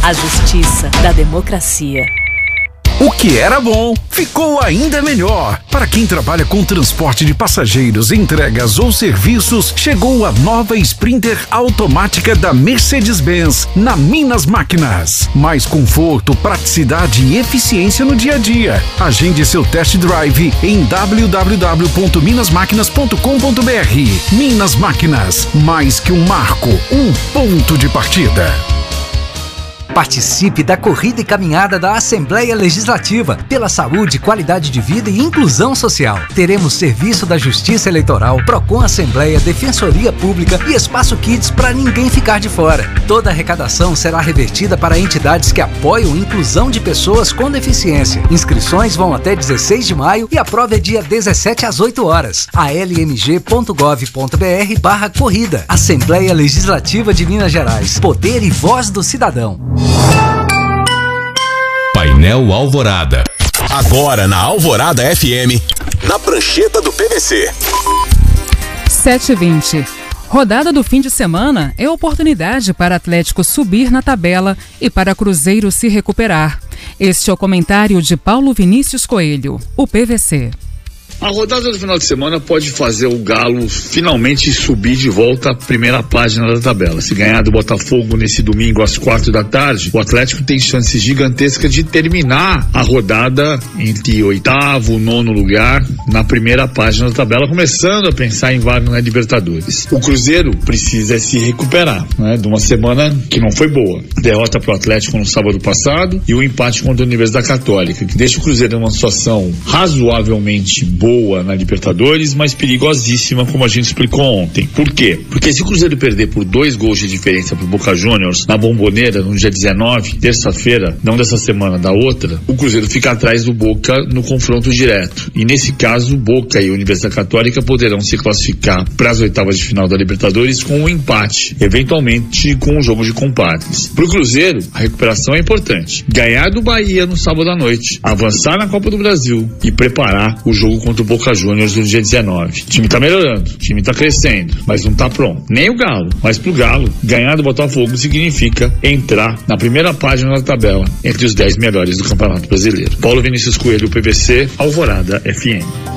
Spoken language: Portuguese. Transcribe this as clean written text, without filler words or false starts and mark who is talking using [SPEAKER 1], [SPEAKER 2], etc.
[SPEAKER 1] A justiça da democracia.
[SPEAKER 2] O que era bom ficou ainda melhor. Para quem trabalha com transporte de passageiros, entregas ou serviços, chegou a nova Sprinter automática da Mercedes-Benz na Minas Máquinas. Mais conforto, praticidade e eficiência no dia a dia. Agende seu test drive em www.minasmaquinas.com.br. Minas Máquinas, mais que um marco, um ponto de partida.
[SPEAKER 3] Participe da corrida e caminhada da Assembleia Legislativa pela saúde, qualidade de vida e inclusão social. Teremos serviço da Justiça Eleitoral, Procon Assembleia, Defensoria Pública e Espaço Kids para ninguém ficar de fora. Toda a arrecadação será revertida para entidades que apoiam a inclusão de pessoas com deficiência. Inscrições vão até 16 de maio e a prova é dia 17 às 8 horas. almg.gov.br/corrida. Assembleia Legislativa de Minas Gerais. Poder e voz do cidadão.
[SPEAKER 4] Painel Alvorada. Agora na Alvorada FM, na prancheta do PVC.
[SPEAKER 5] 7h20. Rodada do fim de semana é oportunidade para Atlético subir na tabela e para Cruzeiro se recuperar. Este é o comentário de Paulo Vinícius Coelho, o PVC.
[SPEAKER 6] A rodada do final de semana pode fazer o Galo finalmente subir de volta à primeira página da tabela. Se ganhar do Botafogo nesse domingo às 4 da tarde, o Atlético tem chances gigantescas de terminar a rodada entre 8º e 9º lugar na primeira página da tabela, começando a pensar em vaga na Libertadores. O Cruzeiro precisa se recuperar, né, de uma semana que não foi boa. Derrota para o Atlético no sábado passado e o empate contra a Universidade Católica, que deixa o Cruzeiro numa situação razoavelmente boa na Libertadores, mas perigosíssima, como a gente explicou ontem. Por quê? Porque se o Cruzeiro perder por 2 gols de diferença pro Boca Juniors na Bombonera no dia 19, terça-feira, não dessa semana, da outra, o Cruzeiro fica atrás do Boca no confronto direto. E nesse caso, o Boca e a Universidade Católica poderão se classificar para as oitavas de final da Libertadores com um empate, eventualmente com um jogo de compadres. Pro Cruzeiro, a recuperação é importante. Ganhar do Bahia no sábado à noite, avançar na Copa do Brasil e preparar o jogo contra o Boca Juniors no dia 19. O time tá melhorando, o time tá crescendo, mas não tá pronto. Nem o Galo, mas pro Galo, ganhar do Botafogo significa entrar na primeira página da tabela entre os 10 melhores do Campeonato Brasileiro. Paulo Vinícius Coelho, PVC, Alvorada FM.